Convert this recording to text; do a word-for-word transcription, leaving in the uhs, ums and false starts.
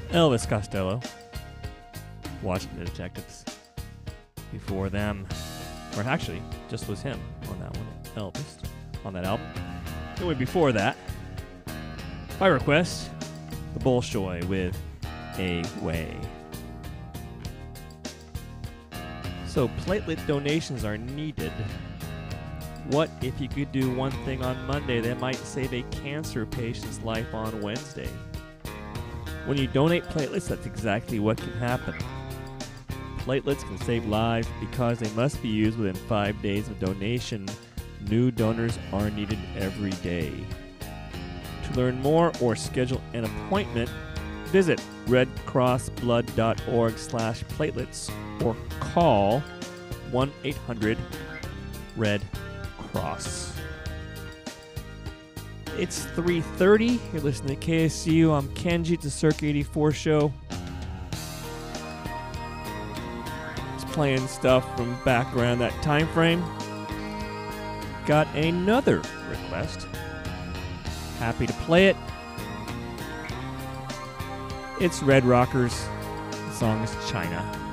Elvis Costello, Washington Detectives. Before them, or actually, just was him on that one, Elvis, on that album. The way before that, by request, the Bolshoi with A Way. So platelet donations are needed. What if you could do one thing on Monday that might save a cancer patient's life on Wednesday? When you donate platelets, that's exactly what can happen. Platelets can save lives because they must be used within five days of donation. New donors are needed every day. To learn more or schedule an appointment, visit redcrossblood.org slash platelets or call one eight hundred red cross. It's three thirty. You're listening to K S U. I'm Kenji. It's the Circa eighty-four show. Just playing stuff from back around that time frame. Got another request. Happy to play it. It's Red Rockers. The song is China.